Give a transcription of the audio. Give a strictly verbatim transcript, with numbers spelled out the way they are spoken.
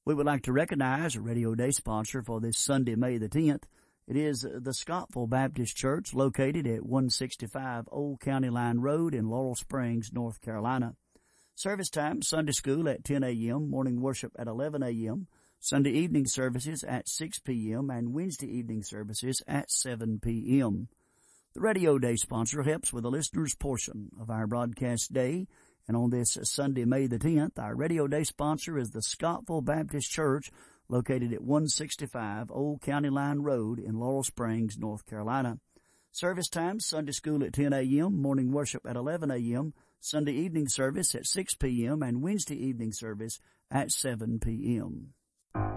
We would like to recognize a Radio Day sponsor for this Sunday, May the tenth. It is the Scottville Baptist Church located at one sixty-five Old County Line Road in Laurel Springs, North Carolina. Service time, Sunday school at ten a.m., morning worship at eleven a.m., Sunday evening services at six p.m., and Wednesday evening services at seven p.m. The Radio Day sponsor helps with the listener's portion of our broadcast day. And on this Sunday, May the tenth, our Radio Day sponsor is the Scottville Baptist Church located at one sixty-five Old County Line Road in Laurel Springs, North Carolina. Service time, Sunday school at ten a.m., morning worship at eleven a.m., Sunday evening service at six p.m., and Wednesday evening service at seven p.m.